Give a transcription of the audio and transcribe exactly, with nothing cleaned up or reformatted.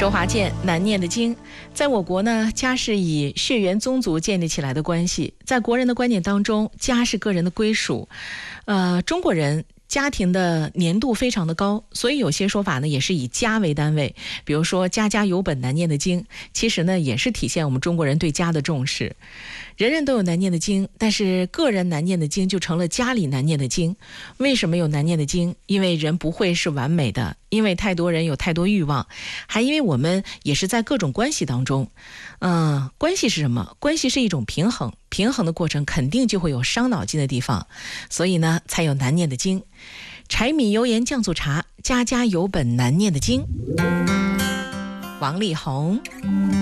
周华健难念的经，在我国呢，家是以血缘宗族建立起来的关系。在国人的观点当中，家是个人的归属。呃，中国人家庭的粘度非常的高，所以有些说法呢也是以家为单位。比如说家家有本难念的经，其实呢也是体现我们中国人对家的重视。人人都有难念的经，但是个人难念的经就成了家里难念的经。为什么有难念的经？因为人不会是完美的，因为太多人有太多欲望，还因为我们也是在各种关系当中。嗯，关系是什么？关系是一种平衡，平衡的过程肯定就会有伤脑筋的地方，所以呢才有难念的经。柴米油盐酱醋茶，家家有本难念的经。王力宏。